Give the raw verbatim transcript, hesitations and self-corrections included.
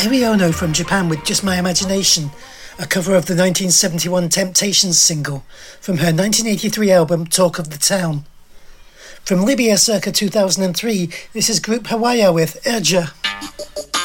Yuri Ono from Japan with Just My Imagination, a cover of the nineteen seventy-one Temptations single from her nineteen eighty-three album Talk of the Town. From Libya circa two thousand three, this is Group Hawaii with Erja.